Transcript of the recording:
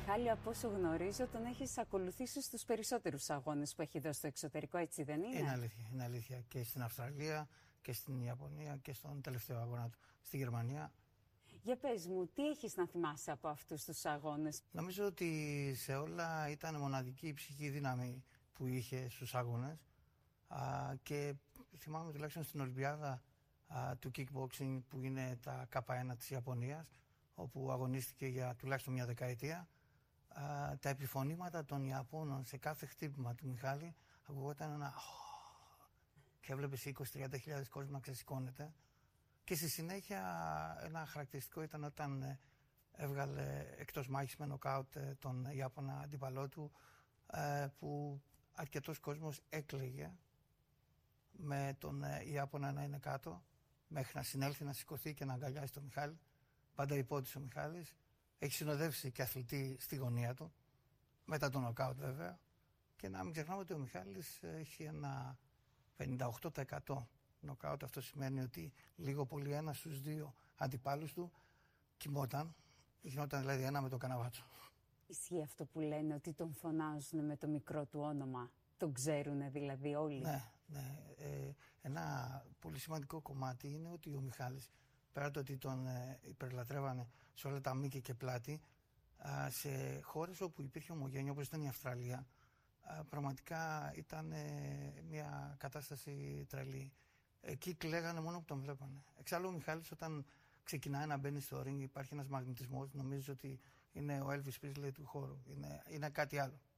Μιχάλη, από όσο γνωρίζω, τον έχεις ακολουθήσει στους περισσότερους αγώνες που έχει δώσει στο εξωτερικό, έτσι δεν είναι? Είναι αλήθεια. Και στην Αυστραλία και στην Ιαπωνία και στον τελευταίο αγώνα του στη Γερμανία. Για πες μου, τι έχεις να θυμάσαι από αυτούς τους αγώνες? Νομίζω ότι σε όλα ήταν μοναδική η ψυχική δύναμη που είχε στους αγώνες. Και θυμάμαι τουλάχιστον στην Ολυμπιάδα του kickboxing, που είναι τα K1 της Ιαπωνίας, όπου αγωνίστηκε για τουλάχιστον μια δεκαετία. Τα επιφωνήματα των Ιαπώνων σε κάθε χτύπημα του Μιχάλη ακουγόταν ένα και έβλεπες 20-30 χιλιάδες κόσμο να ξεσηκώνεται. Και στη συνέχεια ένα χαρακτηριστικό ήταν όταν έβγαλε εκτός μάχης με νοκάουτ τον Ιάπωνα αντίπαλό του, που αρκετός κόσμος έκλαιγε με τον Ιάπωνα να είναι κάτω, μέχρι να συνέλθει, να σηκωθεί και να αγκαλιάσει τον Μιχάλη. Πάντα υπότισε ο Μιχάλης. Έχει συνοδεύσει και αθλητή στη γωνία του, μετά τον νοκάουτ βέβαια. Και να μην ξεχνάμε ότι ο Μιχάλης έχει ένα 58% νοκάουτ. Αυτό σημαίνει ότι λίγο πολύ ένας στους δύο αντιπάλους του κοιμόταν. Γινόταν δηλαδή ένα με το καναβάτσο. Ισχύει αυτό που λένε, ότι τον φωνάζουν με το μικρό του όνομα? Τον ξέρουν δηλαδή όλοι? Ναι. Ένα πολύ σημαντικό κομμάτι είναι ότι ο Μιχάλης, πέρα το ότι τον υπερλατρεύανε σε όλα τα μήκη και πλάτη, σε χώρες όπου υπήρχε ομογένεια, όπως ήταν η Αυστραλία, πραγματικά ήταν μια κατάσταση τρελή. Εκεί κλαίγανε μόνο που τον βλέπανε. Εξάλλου ο Μιχάλης, όταν ξεκινάει να μπαίνει στο ring, υπάρχει ένας μαγνητισμός. Νομίζω ότι είναι ο Elvis Presley του χώρου. Είναι κάτι άλλο.